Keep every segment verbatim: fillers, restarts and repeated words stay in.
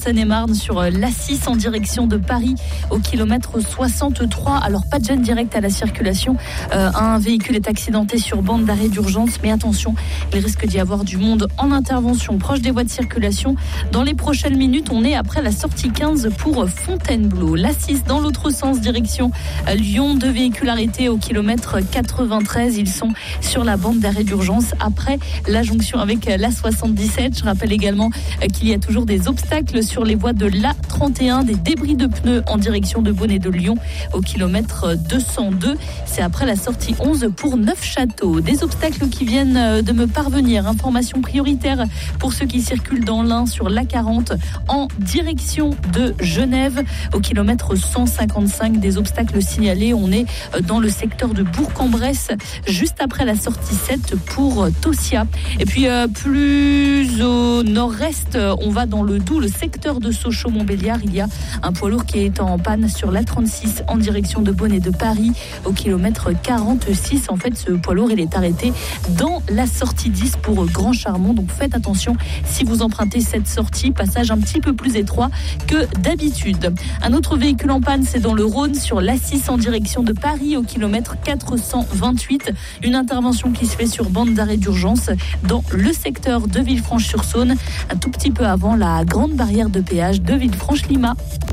Seine-et-Marne sur l'A six en direction de Paris au kilomètre soixante-trois. Alors pas de gêne directe à la circulation. Euh, un véhicule est accidenté sur bande d'arrêt d'urgence, mais attention, il risque d'y avoir du monde en intervention proche des voies de circulation. Dans les prochaines minutes, on est après la sortie quinze pour Fontainebleau. l'A six dans l'autre sens, direction Lyon. Deux véhicules arrêtés au kilomètre quatre-vingt-treize. Ils sont sur la bande d'arrêt d'urgence après la jonction avec l'A soixante-dix-sept. Je rappelle également qu'il y a toujours des obstacles sur les voies de l'A trente et un, des débris de pneus en direction de Beaune et de Lyon au kilomètre deux cent deux. C'est après la sortie onze pour Neufchâteau. Des obstacles qui viennent de me parvenir. Information prioritaire pour ceux qui circulent dans l'Ain sur l'A quarante en direction de Genève au kilomètre cent cinquante-cinq. Des obstacles signalés. On est dans le secteur de Bourg-en-Bresse juste après la sortie sept pour Tossia. Et puis euh, plus au nord-est, on va dans le Doubs, le secteur de Sochaux-Montbéliard. Il y a un poids lourd qui est en panne sur l'A trente-six en direction de Beaune et de Paris au kilomètre quarante-six. En fait, ce poids lourd, il est arrêté dans la sortie dix pour Grand Charmont. Donc faites attention si vous empruntez cette sortie. Passage un petit peu plus étroit que d'habitude. Un autre véhicule en panne, c'est dans le Rhône sur l'A six en direction de Paris au kilomètre quatre cent vingt-huit. Une intervention qui se fait sur bande d'arrêt d'urgence dans le secteur de Villefranche-sur-Saône, un tout petit peu avant la grande barrière de péage de Villefranche-Lima.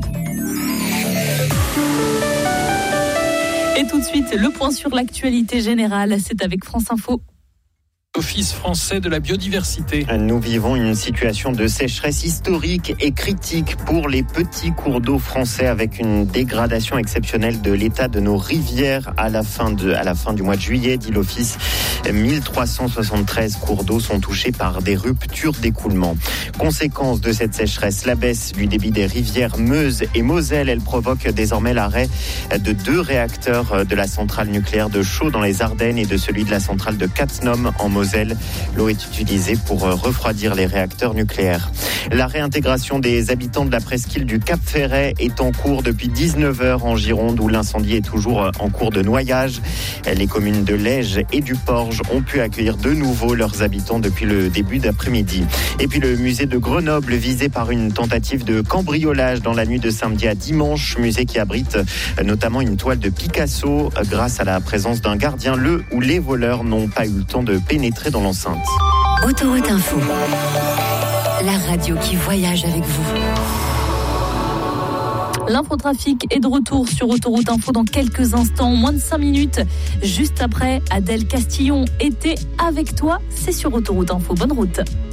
Et tout de suite, le point sur l'actualité générale, c'est avec France Info. Office français de la biodiversité. Nous vivons une situation de sécheresse historique et critique pour les petits cours d'eau français, avec une dégradation exceptionnelle de l'état de nos rivières à la fin, de, à la fin du mois de juillet, dit l'Office. mille trois cent soixante-treize cours d'eau sont touchés par des ruptures d'écoulement. Conséquence de cette sécheresse, la baisse du débit des rivières Meuse et Moselle. Elle provoque désormais l'arrêt de deux réacteurs de la centrale nucléaire de Chaux dans les Ardennes et de celui de la centrale de Cattenom en Moselle. L'eau est utilisée pour refroidir les réacteurs nucléaires. La réintégration des habitants de la presqu'île du Cap Ferret est en cours depuis dix-neuf heures en Gironde, où l'incendie est toujours en cours de noyage. Les communes de Lège et du Porge ont pu accueillir de nouveau leurs habitants depuis le début d'après-midi. Et puis le musée de Grenoble, visé par une tentative de cambriolage dans la nuit de samedi à dimanche. Musée qui abrite notamment une toile de Picasso. Grâce à la présence d'un gardien, le ou les voleurs n'ont pas eu le temps de pénétrer dans l'enceinte. Autoroute Info, la radio qui voyage avec vous. L'infotrafic est de retour sur Autoroute Info dans quelques instants, moins de cinq minutes. Juste après, Adèle Castillon était avec toi. C'est sur Autoroute Info. Bonne route.